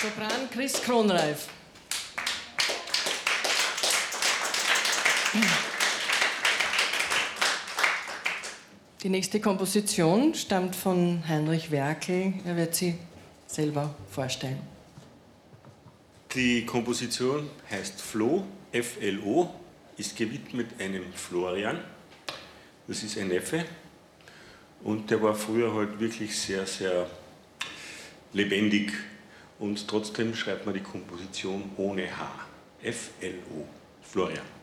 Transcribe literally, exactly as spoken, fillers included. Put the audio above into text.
Sopran Chris Kronreif. Die nächste Komposition stammt von Heinrich Werkel. Er wird sie selber vorstellen. Die Komposition heißt Flo, F L O, ist gewidmet einem Florian. Das ist ein Neffe und der war früher halt wirklich sehr, sehr lebendig und trotzdem schreibt man die Komposition ohne H. F L O, Florian.